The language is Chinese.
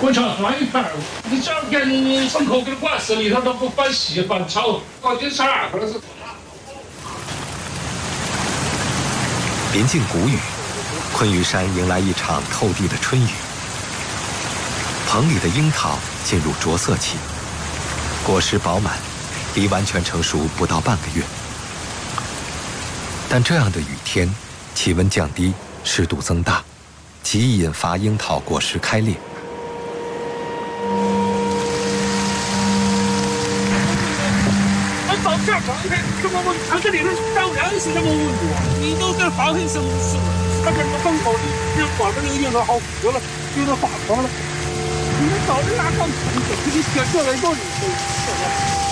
我叫专一盘，你只要给你牲口给管死里头都不管细管草，搞点啥或者是。 临近谷雨，昆玉山迎来一场透地的春雨。棚里的樱桃进入着色期，果实饱满，离完全成熟不到半个月。但这样的雨天，气温降低，湿度增大，极易引发樱桃果实开裂。 照片放开，怎么看这里头照样是这么稳固啊？你都在放很生死，他这个风口你挂这个樱桃好枯了，有点发光了。你们到底哪搞？你这个小来搞的？